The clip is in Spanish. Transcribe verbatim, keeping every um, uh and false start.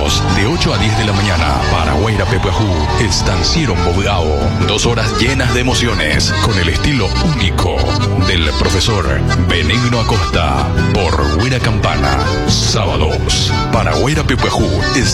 sábados de ocho a diez de la mañana. Paraguaira Pepuajú, Estanciero Bobgao. Dos horas llenas de emociones con el estilo único del profesor Benigno Acosta por Huera Campana. Sábados, Paraguaira Pepuajú.